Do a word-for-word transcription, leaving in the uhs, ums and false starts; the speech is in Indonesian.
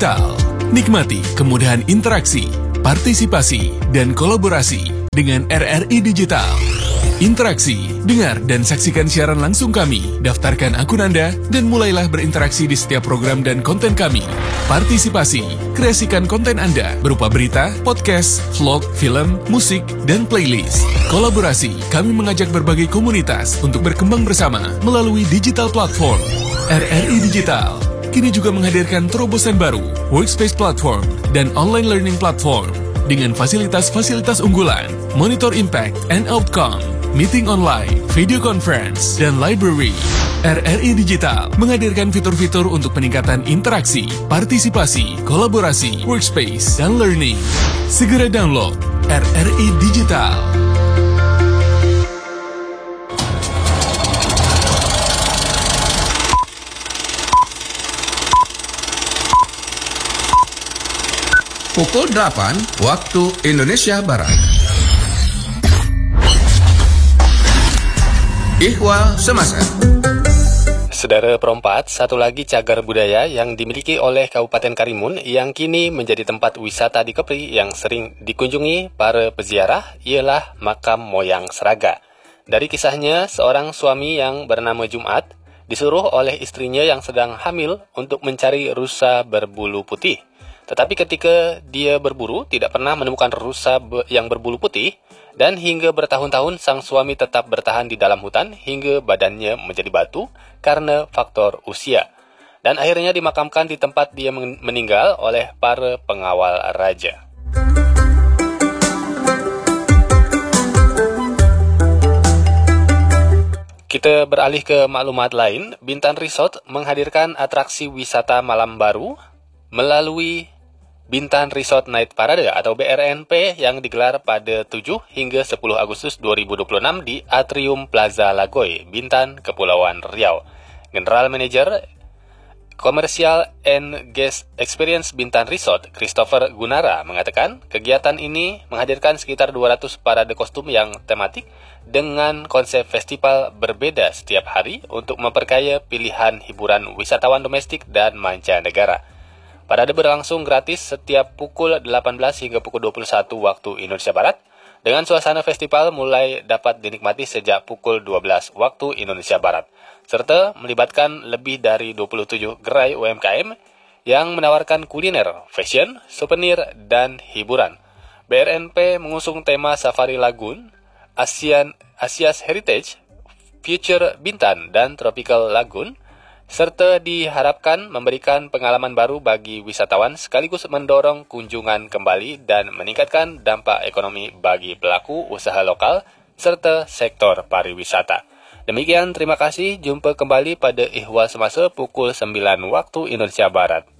Digital. Nikmati kemudahan interaksi, partisipasi, dan kolaborasi dengan R R I Digital. Interaksi, dengar dan saksikan siaran langsung kami, daftarkan akun Anda, dan mulailah berinteraksi di setiap program dan konten kami. Partisipasi, kreasikan konten Anda berupa berita, podcast, vlog, film, musik, dan playlist. Kolaborasi, kami mengajak berbagai komunitas untuk berkembang bersama melalui digital platform. R R I Digital kini juga menghadirkan terobosan baru, workspace platform, dan online learning platform dengan fasilitas-fasilitas unggulan, monitor impact and outcome, meeting online, video conference, dan library. R R I Digital menghadirkan fitur-fitur untuk peningkatan interaksi, partisipasi, kolaborasi, workspace, dan learning. Segera download R R I Digital. Pukul delapan waktu Indonesia Barat. Ihwal Semasa. Saudara perempat, satu lagi cagar budaya yang dimiliki oleh Kabupaten Karimun yang kini menjadi tempat wisata di Kepri yang sering dikunjungi para peziarah ialah makam moyang Seraga. Dari kisahnya, seorang suami yang bernama Jumat disuruh oleh istrinya yang sedang hamil untuk mencari rusa berbulu putih. Tetapi ketika dia berburu, tidak pernah menemukan rusa yang berbulu putih, dan hingga bertahun-tahun sang suami tetap bertahan di dalam hutan hingga badannya menjadi batu karena faktor usia. Dan akhirnya dimakamkan di tempat dia meninggal oleh para pengawal raja. Kita beralih ke maklumat lain. Bintan Resort menghadirkan atraksi wisata malam baru melalui Bintan Resort Night Parade atau B R N P yang digelar pada tujuh hingga sepuluh Agustus dua ribu dua puluh enam di Atrium Plaza Lagoy, Bintan, Kepulauan Riau. General Manager Commercial and Guest Experience Bintan Resort, Christopher Gunara, mengatakan kegiatan ini menghadirkan sekitar dua ratus parade kostum yang tematik dengan konsep festival berbeda setiap hari untuk memperkaya pilihan hiburan wisatawan domestik dan mancanegara. Parade berlangsung gratis setiap pukul delapan belas hingga pukul dua puluh satu waktu Indonesia Barat, dengan suasana festival mulai dapat dinikmati sejak pukul dua belas waktu Indonesia Barat, serta melibatkan lebih dari dua puluh tujuh gerai U M K M yang menawarkan kuliner, fashion, souvenir, dan hiburan. B R N P mengusung tema Safari Lagoon, Asian, Asia's Heritage, Future Bintan, dan Tropical Lagoon, serta diharapkan memberikan pengalaman baru bagi wisatawan sekaligus mendorong kunjungan kembali dan meningkatkan dampak ekonomi bagi pelaku usaha lokal serta sektor pariwisata. Demikian, terima kasih. Jumpa kembali pada Ihwal Semasa pukul sembilan waktu Indonesia Barat.